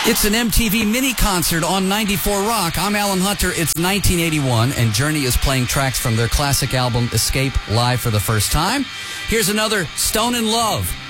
It's an MTV mini concert on 94 Rock. I'm Alan Hunter. It's 1981, and Journey is playing tracks from their classic album, Escape, live for the first time. Here's another Stone in Love.